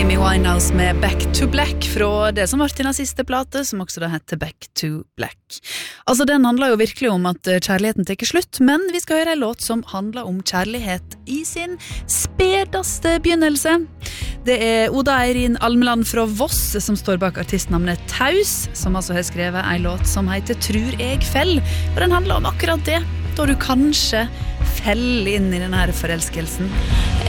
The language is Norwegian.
Amy Winehouse med Back to Black fra det som var til den siste plate, som også da heter Back to Black. Altså, den handler jo virkelig om at kjærligheten tar slutt, men vi skal høre en låt som handler om kjærlighet i sin spedeste begynnelse. Det Oda Eirin Almeland fra Voss som står bak artistnavnet Taus, som altså har skrevet en låt som heter Tror jeg fell, og den handler om akkurat det, da du kanskje feller inn i denne her forelskelsen.